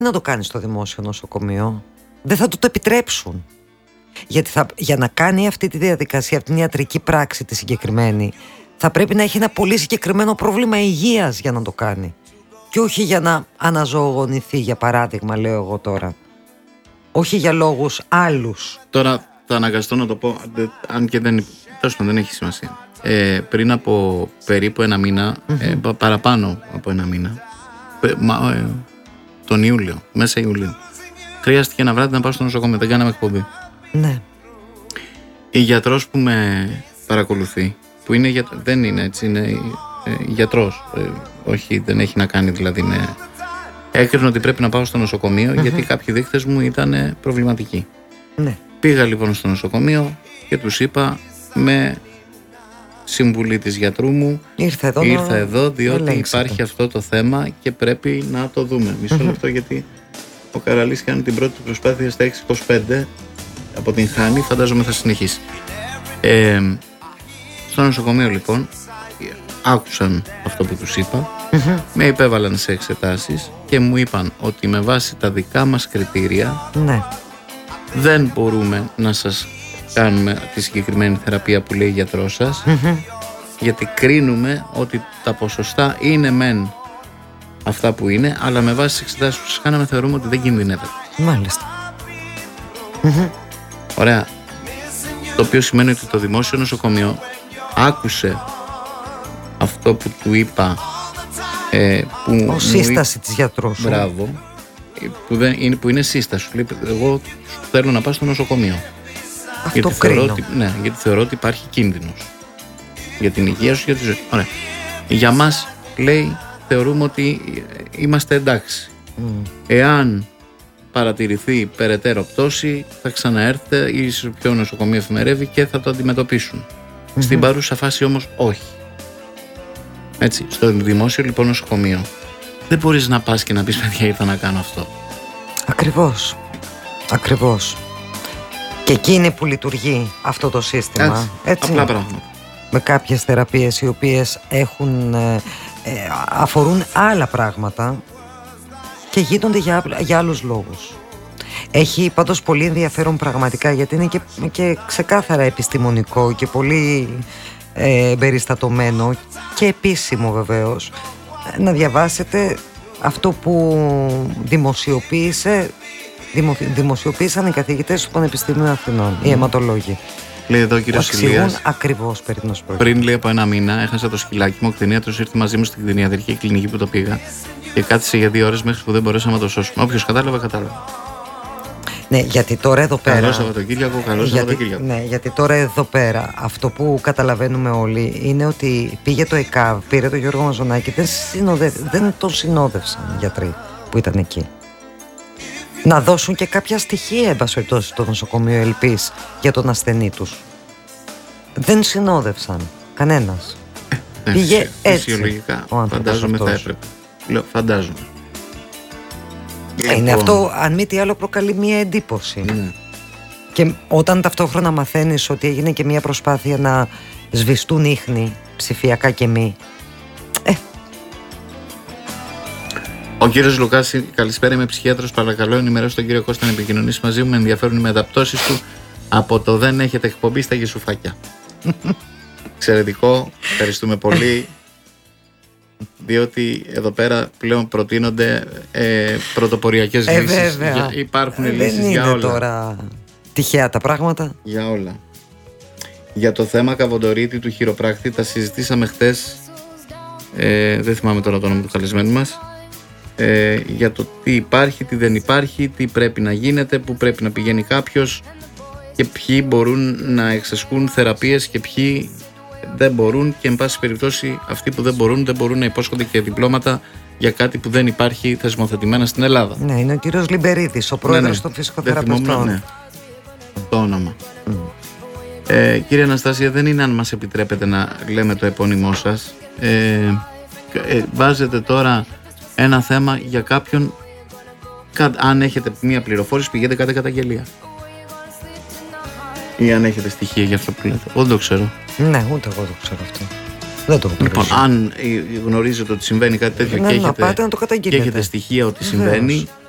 να το κάνει στο δημόσιο νοσοκομείο. Δεν θα του το επιτρέψουν. Γιατί για να κάνει αυτή τη διαδικασία, αυτή την ιατρική πράξη τη συγκεκριμένη, θα πρέπει να έχει ένα πολύ συγκεκριμένο πρόβλημα υγείας για να το κάνει. Και όχι για να αναζωογονηθεί, για παράδειγμα, λέω εγώ τώρα. Όχι για λόγους άλλους. Τώρα θα αναγκαστώ να το πω, αν και δεν έχει σημασία. Πριν από περίπου ένα μήνα, παραπάνω από ένα μήνα, τον Ιούλιο, μέσα Ιουλίου, χρειάστηκε ένα βράδυ να πάω στο νοσοκομείο. Δεν κάναμε εκπομπή. Ναι. Η γιατρός που με παρακολουθεί, που είναι δεν είναι έτσι, είναι γιατρός, όχι, δεν έχει να κάνει δηλαδή με... Έκρινε ότι πρέπει να πάω στο νοσοκομείο γιατί κάποιοι δείκτες μου ήταν προβληματικοί. Ναι. Πήγα λοιπόν στο νοσοκομείο και τους είπα με συμβουλή της γιατρού μου, ήρθα εδώ διότι υπάρχει αυτό το θέμα και πρέπει να το δούμε. Μισό λεπτό, γιατί ο Καραλής κάνει την πρώτη του προσπάθεια στα 6:25 από την Χάνη, φαντάζομαι θα συνεχίσει. Στο νοσοκομείο λοιπόν άκουσαν αυτό που τους είπα, με υπέβαλαν σε εξετάσεις και μου είπαν ότι με βάση τα δικά μας κριτήρια δεν μπορούμε να σας κάνουμε τη συγκεκριμένη θεραπεία που λέει η γιατρός σας, γιατί κρίνουμε ότι τα ποσοστά είναι μεν αυτά που είναι, αλλά με βάση τις εξετάσεις που σας κάναμε θεωρούμε ότι δεν κινδυνεύεται. Μάλιστα. Ωραία. Το οποίο σημαίνει ότι το δημόσιο νοσοκομείο άκουσε αυτό που του είπα, που σύσταση της γιατρού σου. Μπράβο. Που είναι σύσταση. Σου λέει, εγώ θέλω να πάω στο νοσοκομείο. Αυτό κρίνω. Γιατί θεωρώ ότι υπάρχει κίνδυνος για την υγεία σου, για τη ζωή. Ωραία. Για μας, λέει, θεωρούμε ότι είμαστε εντάξει. Εάν παρατηρηθεί περαιτέρω πτώση, θα ξαναέρθετε ή σε ποιο νοσοκομείο εφημερεύει και θα το αντιμετωπίσουν. Στην παρούσα φάση όμως όχι. Έτσι, στο δημόσιο λοιπόν νοσοκομείο δεν μπορείς να πας και να πεις, παιδιά, ήρθα να κάνω αυτό. Ακριβώς. Και εκεί είναι που λειτουργεί αυτό το σύστημα. Έτσι. Απλά πράγματα. Με κάποιες θεραπείες οι οποίες αφορούν άλλα πράγματα και γίνονται για άλλους λόγους. Έχει πάντως πολύ ενδιαφέρον πραγματικά, γιατί είναι και ξεκάθαρα επιστημονικό και πολύ περιστατωμένο και επίσημο βεβαίως, να διαβάσετε αυτό που δημοσιοποίησαν οι καθηγητές του Πανεπιστημίου Αθηνών, οι αιματολόγοι. Λέει εδώ ο κύριος Ηλίας, ακριβώς περί τίνος πρόκειται. πριν λέει από ένα μήνα έχασα το σκυλάκι μου, ο κτηνίατρος ήρθε μαζί μου στην κτηνιατρική κλινική που το πήγα και κάθισε για 2 ώρες μέχρι που δεν μπορέσαμε να το σώσουμε. Όποιος κατάλαβε. Ναι, γιατί τώρα εδώ πέρα. Καλό Σαββατοκύριακο, καλό Σαββατοκύριακο. Ναι, γιατί τώρα εδώ πέρα αυτό που καταλαβαίνουμε όλοι είναι ότι πήγε το ΕΚΑΒ, πήρε τον Γιώργο Μαζονάκη, δεν τον συνόδευσαν οι γιατροί που ήταν εκεί. Να δώσουν και κάποια στοιχεία, εν πάση περιπτώσει, στο νοσοκομείο Ελπής για τον ασθενή τους. Δεν συνόδευσαν κανένας. Πήγε έτσι. Φυσιολογικά, φαντάζομαι θα έπρεπε. Φαντάζομαι. Είναι αυτό, αν μη τι άλλο, προκαλεί μία εντύπωση. Και όταν ταυτόχρονα μαθαίνεις ότι έγινε και μία προσπάθεια να σβηστούν ίχνη, ψηφιακά και μη. Ο κύριος Λουκάς, καλησπέρα, είμαι ψυχίατρος. Παρακαλώ, ενημερώσω τον κύριο Κώστα να επικοινωνήσει μαζί μου. Με ενδιαφέρουν οι μεταπτώσεις του από το δεν έχετε εκπομπή στα γεσουφάκια. Εξαιρετικό, ευχαριστούμε πολύ. Διότι εδώ πέρα πλέον προτείνονται πρωτοποριακές λύσεις. Υπάρχουν λύσεις για όλα. Δεν είναι τώρα τυχαία τα πράγματα. Για όλα. Για το θέμα Καβοντορίτη του χειροπράκτη τα συζητήσαμε χτες. Δεν θυμάμαι τώρα το όνομα του καλεσμένου μας. Για το τι υπάρχει, τι δεν υπάρχει, τι πρέπει να γίνεται, πού πρέπει να πηγαίνει κάποιος και ποιοι μπορούν να εξασκούν θεραπείες και ποιοι δεν μπορούν, και εν πάση περιπτώσει αυτοί που δεν μπορούν να υπόσχονται και διπλώματα για κάτι που δεν υπάρχει θεσμοθετημένα στην Ελλάδα. Ναι, είναι ο κύριος Λιμπερίδης, ο πρόεδρος των φυσικοθεραπευτών. Ναι, το όνομα. Κύριε Αναστάσια, δεν είναι αν μας επιτρέπετε να λέμε το επώνυμό σας. Βάζετε τώρα ένα θέμα για κάποιον. Αν έχετε μία πληροφόρηση, πηγαίνετε κάτι καταγγελία. Ή αν έχετε στοιχεία για αυτό που λέτε. Εγώ δεν το ξέρω. Ναι, ούτε εγώ το ξέρω αυτό. Δεν το γνωρίζω. Λοιπόν, αν γνωρίζετε ότι συμβαίνει κάτι τέτοιο και έχετε στοιχεία ότι συμβαίνει,